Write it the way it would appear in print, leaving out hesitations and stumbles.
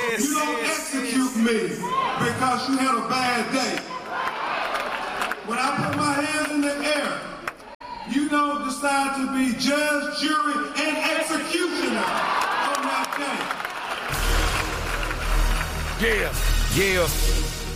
You don't execute me because you had a bad day. When I put my hands in the air, you don't decide to be judge, jury, and executioner on that day. Yeah.